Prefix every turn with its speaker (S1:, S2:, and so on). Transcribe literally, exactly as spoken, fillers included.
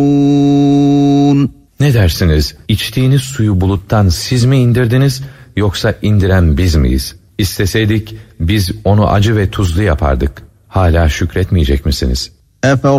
S1: Ne dersiniz? İçtiğiniz suyu buluttan siz mi indirdiniz, yoksa indiren biz miyiz? İsteseydik biz onu acı ve tuzlu yapardık. Hala şükretmeyecek misiniz?